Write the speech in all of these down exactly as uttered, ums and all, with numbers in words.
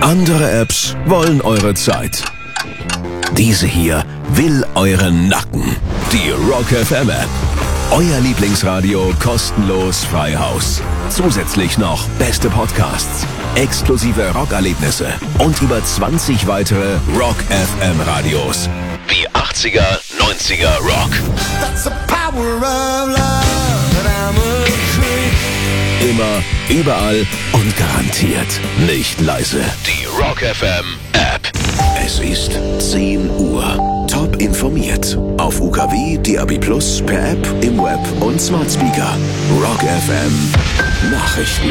Andere Apps wollen eure Zeit. Diese hier will euren Nacken. Die Rock F M App. Euer Lieblingsradio kostenlos frei Haus. Zusätzlich noch beste Podcasts, exklusive Rockerlebnisse und über zwanzig weitere Rock F M Radios. Wie achtziger, neunziger Rock. That's the power of love and I'm a freak. Immer, überall und garantiert nicht leise. Die Rock F M App. Es ist zehn Uhr. Top informiert. Auf U K W, D A B plus, per App, im Web und Smart Speaker. Rock F M Nachrichten.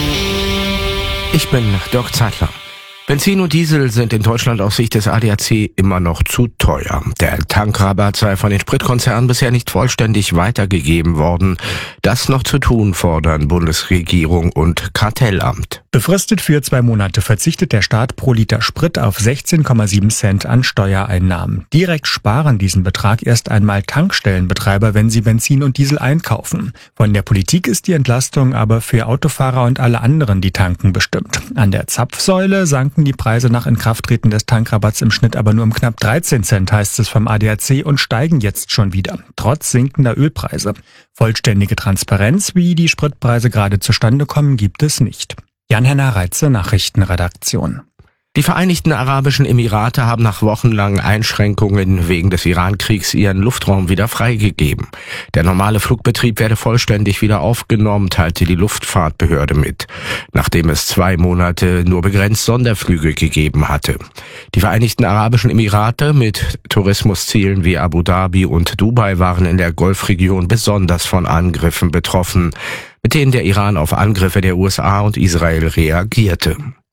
Ich bin Dirk Zeitler. Benzin und Diesel sind in Deutschland aus Sicht des A D A C immer noch zu teuer. Der Tankrabatt sei von den Spritkonzernen bisher nicht vollständig weitergegeben worden. Das noch zu tun fordern Bundesregierung und Kartellamt. Befristet für zwei Monate verzichtet der Staat pro Liter Sprit auf sechzehn Komma sieben Cent an Steuereinnahmen. Direkt sparen diesen Betrag erst einmal Tankstellenbetreiber, wenn sie Benzin und Diesel einkaufen. Von der Politik ist die Entlastung aber für Autofahrer und alle anderen, die tanken, bestimmt. An der Zapfsäule sanken die Preise nach Inkrafttreten des Tankrabatts im Schnitt aber nur um knapp dreizehn Cent, heißt es vom A D A C, und steigen jetzt schon wieder, trotz sinkender Ölpreise. Vollständige Transparenz, wie die Spritpreise gerade zustande kommen, gibt es nicht. Jan-Henner Reitze, Nachrichtenredaktion. Die Vereinigten Arabischen Emirate haben nach wochenlangen Einschränkungen wegen des Iran-Kriegs ihren Luftraum wieder freigegeben. Der normale Flugbetrieb werde vollständig wieder aufgenommen, teilte die Luftfahrtbehörde mit, nachdem es zwei Monate nur begrenzt Sonderflüge gegeben hatte. Die Vereinigten Arabischen Emirate mit Tourismuszielen wie Abu Dhabi und Dubai waren in der Golfregion besonders von Angriffen betroffen, mit denen der Iran auf Angriffe der U S A und Israel reagierte.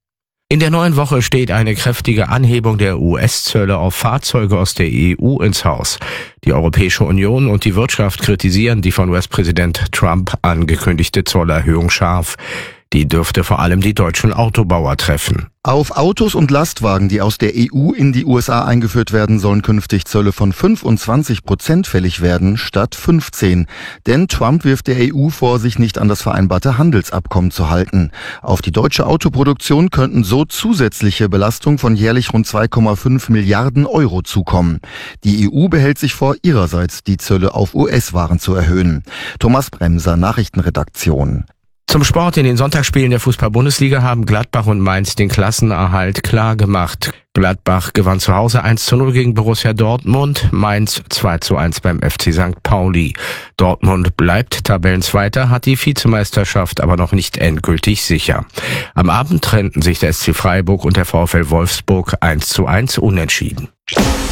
In der neuen Woche steht eine kräftige Anhebung der U S-Zölle auf Fahrzeuge aus der E U ins Haus. Die Europäische Union und die Wirtschaft kritisieren die von U S-Präsident Trump angekündigte Zollerhöhung scharf. Die dürfte vor allem die deutschen Autobauer treffen. Auf Autos und Lastwagen, die aus der E U in die U S A eingeführt werden, sollen künftig Zölle von fünfundzwanzig Prozent fällig werden, statt fünfzehn. Denn Trump wirft der E U vor, sich nicht an das vereinbarte Handelsabkommen zu halten. Auf die deutsche Autoproduktion könnten so zusätzliche Belastungen von jährlich rund zwei Komma fünf Milliarden Euro zukommen. Die E U behält sich vor, ihrerseits die Zölle auf U S-Waren zu erhöhen. Thomas Bremser, Nachrichtenredaktion. Zum Sport: In den Sonntagsspielen der Fußball-Bundesliga haben Gladbach und Mainz den Klassenerhalt klar gemacht. Gladbach gewann zu Hause eins zu null gegen Borussia Dortmund, Mainz zwei zu eins beim F C Sankt Pauli. Dortmund bleibt Tabellenzweiter, hat die Vizemeisterschaft aber noch nicht endgültig sicher. Am Abend trennten sich der S C Freiburg und der VfL Wolfsburg eins zu eins unentschieden.